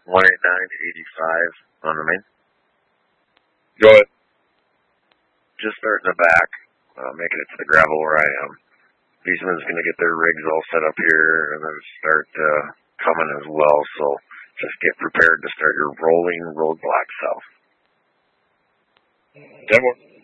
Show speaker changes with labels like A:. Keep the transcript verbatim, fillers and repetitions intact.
A: one eight nine eighty-five on the main.
B: Go ahead.
A: Just starting the back, uh, making it to the gravel where I am. Beastman's going to get their rigs all set up here and then start uh, coming as well. So just get prepared to start your rolling roadblock south.
B: Ten more.